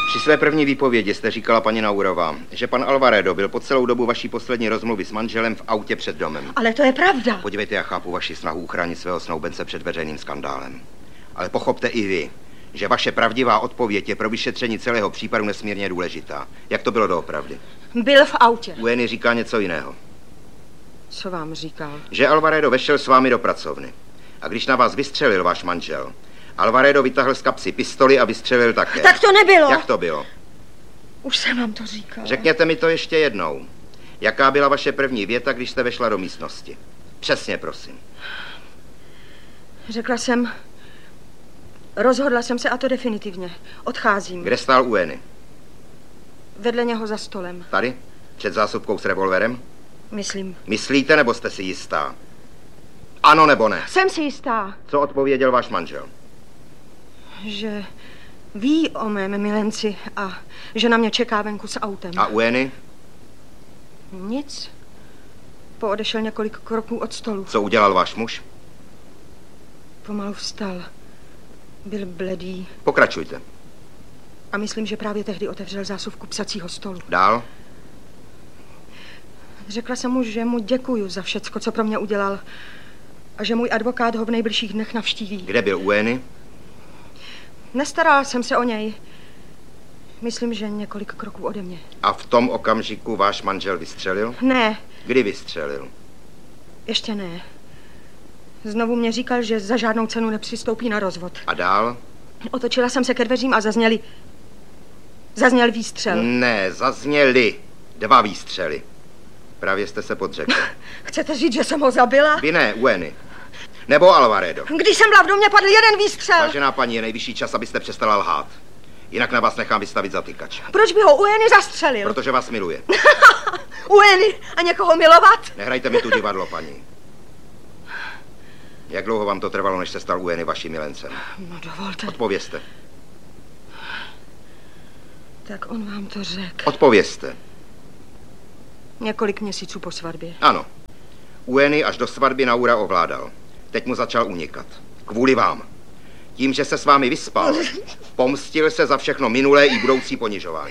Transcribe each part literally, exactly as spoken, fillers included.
Při své první výpovědi jste říkala, paní Naurová, že pan Alvaredo byl po celou dobu vaší poslední rozmluvy s manželem v autě před domem. Ale to je pravda. Podívejte, já chápu vaši snahu uchránit svého snoubence před veřejným skandálem. Ale pochopte i vy, že vaše pravdivá odpověď je pro vyšetření celého případu nesmírně důležitá. Jak to bylo doopravdy? Byl v autě. Ueny říká něco jiného. Co vám říkal? Že Alvaredo vešel s vámi do pracovny. A když na vás vystřelil váš manžel, Alvaredo vytáhl z kapsy pistoli a vystřelil také. Tak to nebylo. Jak to bylo? Už jsem vám to říkal. Řekněte mi to ještě jednou. Jaká byla vaše první věta, když jste vešla do místnosti? Přesně, prosím. Řekla jsem, rozhodla jsem se, a to definitivně. Odcházím. Kde stál Ueny? Vedle něho za stolem. Tady? Před zásobkou s revolverem? Myslím. Myslíte, nebo jste si jistá? Ano nebo ne? Jsem si jistá. Co odpověděl váš manžel? Že ví o mém milenci a že na mě čeká venku s autem. A Ueny? Nic. Poodešel několik kroků od stolu. Co udělal váš muž? Pomalu vstal. Byl bledý. Pokračujte. A myslím, že právě tehdy otevřel zásuvku psacího stolu. Dál? Řekla jsem mu, že mu děkuju za všecko, co pro mě udělal. A že můj advokát ho v nejbližších dnech navštíví. Kde byl Ueny? Nestarala jsem se o něj. Myslím, že několik kroků ode mě. A v tom okamžiku váš manžel vystřelil? Ne. Kdy vystřelil? Ještě ne. Znovu mě říkal, že za žádnou cenu nepřistoupí na rozvod. A dál? Otočila jsem se ke dveřím a zazněli... Zazněl výstřel. Ne, zazněly dva výstřely. Právě jste se podřekl. Chcete říct, že jsem ho zabila? Vy ne, Ueny. Nebo Alvaredo. Když jsem byla v domě, padl jeden výstřel. Vážená paní, je nejvyšší čas, abyste přestala lhát. Jinak na vás nechám vystavit zatykač. Proč by ho Ueny zastřelil? Protože vás miluje. Ueny a někoho milovat? Nehrajte mi tu divadlo, paní. Jak dlouho vám to trvalo, než se stal Ueny vaším milencem? No dovolte. Odpovězte. Tak on vám to řekl. Odpovězte. Několik měsíců po svatbě. Ano. Ueny až do svatby Naura ovládal. Teď mu začal unikat. Kvůli vám. Tím, že se s vámi vyspal, pomstil se za všechno minulé i budoucí ponižování.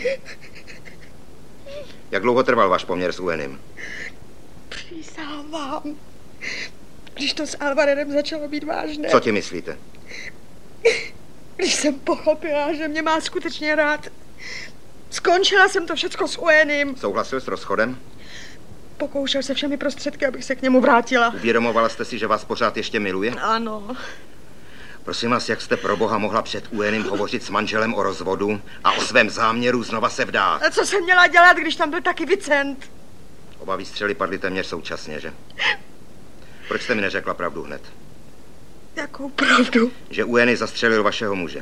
Jak dlouho trval váš poměr s Uenym? Přísahám vám. Když to s Alvaredem začalo být vážné. Co ti myslíte? Když jsem pochopila, že mě má skutečně rád, skončila jsem to všecko s Uenym. Souhlasil s rozchodem? Pokoušel se všemi prostředky, abych se k němu vrátila. Uvědomovala jste si, že vás pořád ještě miluje? Ano. Prosím vás, jak jste pro boha mohla před Uenym hovořit s manželem o rozvodu a o svém záměru znova se vdát? A co jsem měla dělat, když tam byl taky Vicent? Oba výstřely padly téměř současně, že? Proč jste mi neřekla pravdu hned? Jakou pravdu? Že Ueny zastřelil vašeho muže.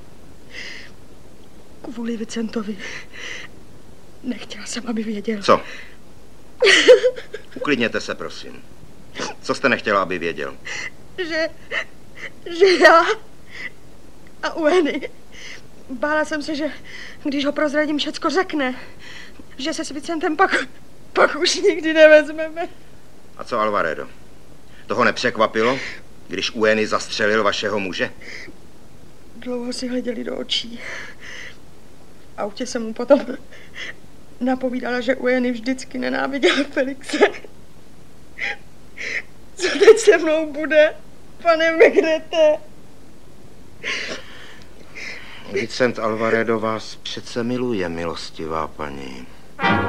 Kvůli Vicentovi. Nechtěla jsem, aby věděl. Co? Uklidněte se, prosím. Co jste nechtěla, aby věděl? Že... že já a Ueny. Bála jsem se, že když ho prozradím, všecko řekne. Že se s Vicentem pak, pak už nikdy nevezmeme. A co Alvaredo? Toho nepřekvapilo, když Ueny zastřelil vašeho muže? Dlouho si hleděli do očí. V autě jsem mu potom napovídala, že Ueny vždycky nenáviděl Felixe. Co teď se mnou bude, pane Megrete? Vicent Alvaredo vás přece miluje, milostivá paní.